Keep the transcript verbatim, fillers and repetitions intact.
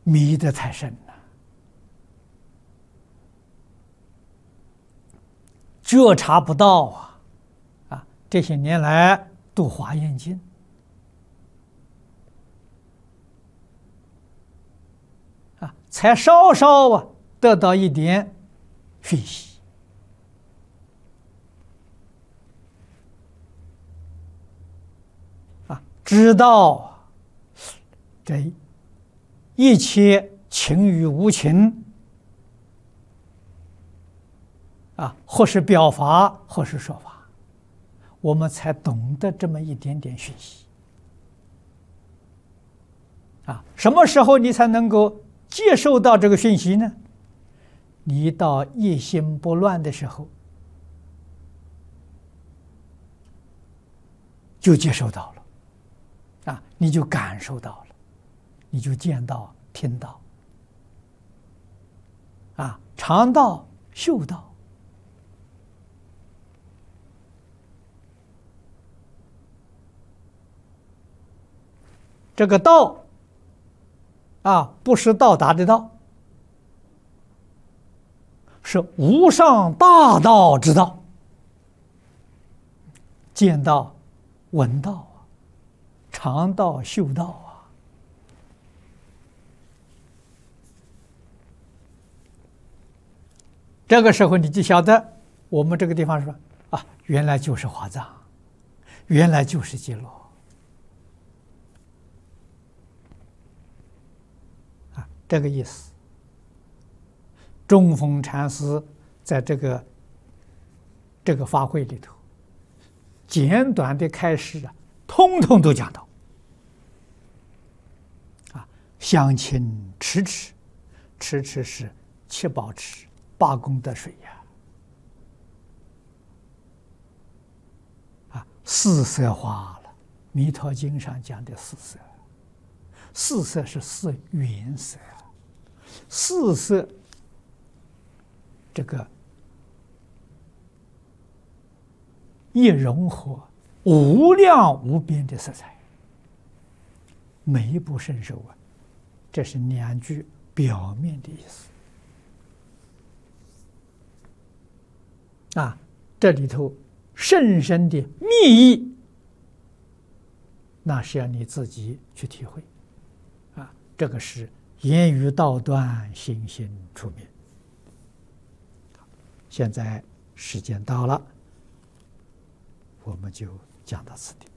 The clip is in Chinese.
迷得太深了，觉察不到啊！啊，这些年来读《华严经》，啊，才稍稍啊得到一点讯息。啊，知道这一切情与无情，啊，或是表法，或是说法，我们才懂得这么一点点讯息。啊，什么时候你才能够接受到这个讯息呢？你到一心不乱的时候，就接受到了，啊，你就感受到了，你就见到、听到，啊，尝到、嗅到。这个道啊，不是到达的道，是无上大道之道。见到、闻到啊，尝到、嗅到啊，这个时候你就晓得，我们这个地方说啊，原来就是华藏，原来就是极乐。这个意思，中峰禅师在这个这个法会里头，简短的开示啊，通通都讲到。啊，相亲持持，持持是七宝池八功德水呀。啊，四色花了，《弥陀经》上讲的四色，四色是四原色。四色，这个一融合无量无边的色彩，每一步伸手啊，这是两句表面的意思啊，这里头深深的密意，那是要你自己去体会啊，这个是言语道断，心心出灭。现在时间到了，我们就讲到此地。